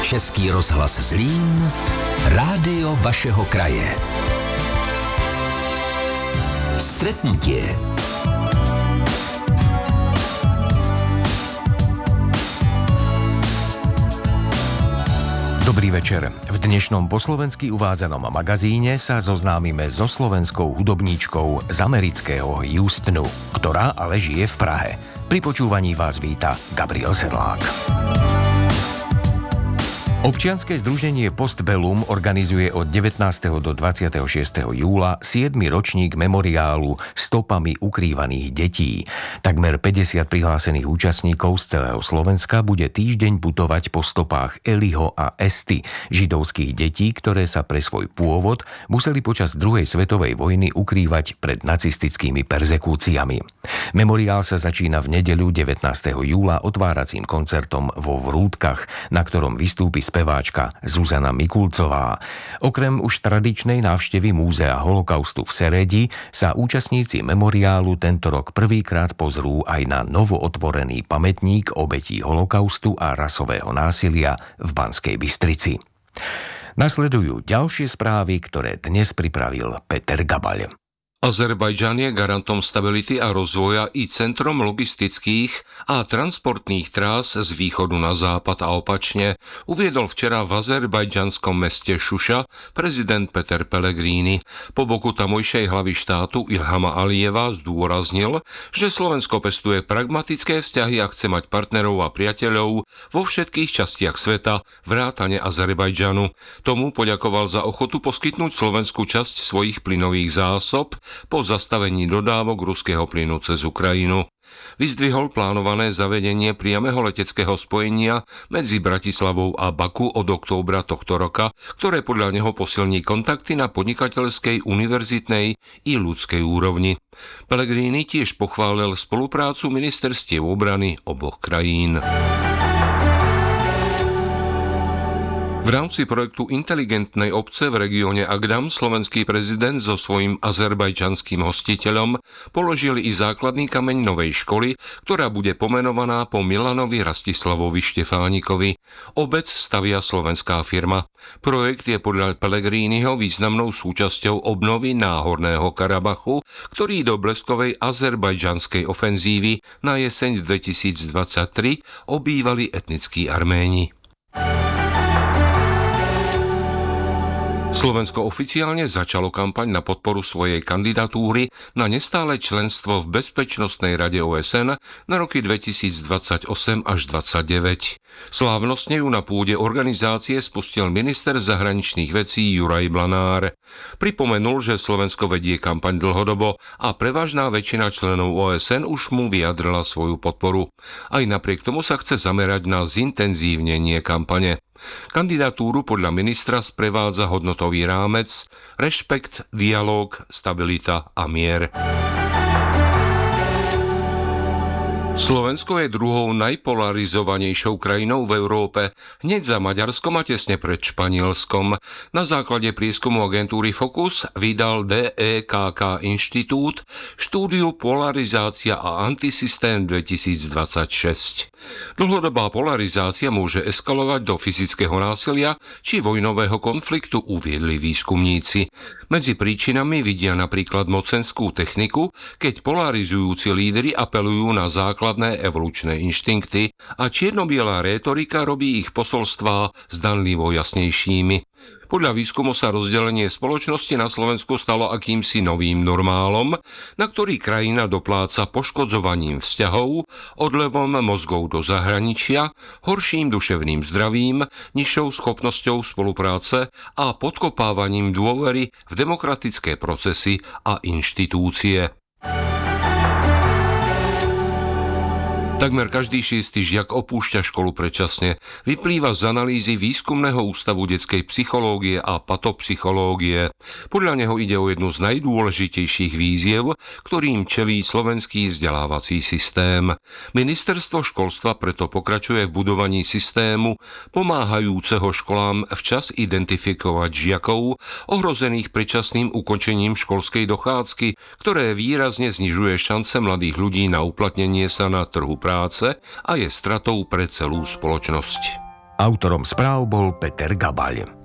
Český rozhlas Zlín, rádio vašeho kraje. Stretnutie. Dobrý večer. V dnešnom po slovensky uvádzanom magazíne sa zoznámime so slovenskou hudobníčkou z amerického Houstonu, ktorá ale žije v Prahe. Pri počúvaní vás víta Gabriel Sedlák. Občianske združenie Postbellum organizuje od 19. do 26. júla 7. ročník memoriálu Stopami ukrývaných detí. Takmer 50 prihlásených účastníkov z celého Slovenska bude týždeň putovať po stopách Eliho a Esty, židovských detí, ktoré sa pre svoj pôvod museli počas druhej svetovej vojny ukrývať pred nacistickými perzekúciami. Memoriál sa začína v nedeľu 19. júla otváracím koncertom vo Vrútkach, na ktorom vystúpi speváčka Zuzana Mikulcová. Okrem už tradičnej návštevy Múzea holokaustu v Seredi sa účastníci memoriálu tento rok prvýkrát pozrú aj na novootvorený pamätník obetí holokaustu a rasového násilia v Banskej Bystrici. Nasledujú ďalšie správy, ktoré dnes pripravil Peter Gabaľ. Azerbajdžan je garantom stability a rozvoja i centrom logistických a transportných trás z východu na západ a opačne, uviedol včera v azerbajdžanskom meste Šuša prezident Peter Pellegrini. Po boku tamojšej hlavy štátu Ilhama Alijeva zdôraznil, že Slovensko pestuje pragmatické vzťahy a chce mať partnerov a priateľov vo všetkých častiach sveta, vrátane Azerbajdžanu. Tomu poďakoval za ochotu poskytnúť slovenskú časť svojich plynových zásob po zastavení dodávok ruského plynu cez Ukrajinu. Vyzdvihol plánované zavedenie priameho leteckého spojenia medzi Bratislavou a Baku od októbra tohto roka, ktoré podľa neho posilní kontakty na podnikateľskej, univerzitnej i ľudskej úrovni. Pellegrini tiež pochválil spoluprácu ministerstiev obrany oboch krajín. V rámci projektu inteligentnej obce v regióne Agdam slovenský prezident so svojím azerbajdžanským hostiteľom položili i základný kameň novej školy, ktorá bude pomenovaná po Milanovi Rastislavovi Štefánikovi. Obec stavia slovenská firma. Projekt je podľa Pellegriniho významnou súčasťou obnovy Náhorného Karabachu, ktorý do bleskovej azerbajdžanskej ofenzívy na jeseň 2023 obývali etnickí Arméni. Slovensko oficiálne začalo kampaň na podporu svojej kandidatúry na nestále členstvo v Bezpečnostnej rade OSN na roky 2028 až 2029. Slávnostne ju na pôde organizácie spustil minister zahraničných vecí Juraj Blanár. Pripomenul, že Slovensko vedie kampaň dlhodobo a prevažná väčšina členov OSN už mu vyjadrila svoju podporu. Aj napriek tomu sa chce zamerať na zintenzívnenie kampane. Kandidatúru podľa ministra sprevádza hodnotový rámec, rešpekt, dialóg, stabilita a mier. Slovensko je druhou najpolarizovanejšou krajinou v Európe, hneď za Maďarskom a tesne pred Španielskom. Na základe prieskumu agentúry Focus vydal DEKK Inštitút štúdiu Polarizácia a antisystém 2026. Dlhodobá polarizácia môže eskalovať do fyzického násilia či vojnového konfliktu, uviedli výskumníci. Medzi príčinami vidia napríklad mocenskú techniku, keď polarizujúci lídri apelujú na základné evolučné inštinkty a čierno-biela rétorika robí ich posolstvá zdanlivo jasnejšími. Podľa výskumu sa rozdelenie spoločnosti na Slovensku stalo akýmsi novým normálom, na ktorý krajina dopláca poškodzovaním vzťahov, odlevom mozgov do zahraničia, horším duševným zdravím, nižšou schopnosťou spolupráce a podkopávaním dôvery v demokratické procesy a inštitúcie. Takmer každý šiestý žiak opúšťa školu predčasne. Vyplýva z analýzy Výskumného ústavu detskej psychológie a patopsychológie. Podľa neho ide o jednu z najdôležitejších výziev, ktorým čelí slovenský vzdelávací systém. Ministerstvo školstva preto pokračuje v budovaní systému pomáhajúceho školám včas identifikovať žiakov ohrozených predčasným ukončením školskej dochádzky, ktoré výrazne znižuje šance mladých ľudí na uplatnenie sa na trhu práce a je stratou pre celú spoločnosť. Autorom správ bol Peter Gabaľ.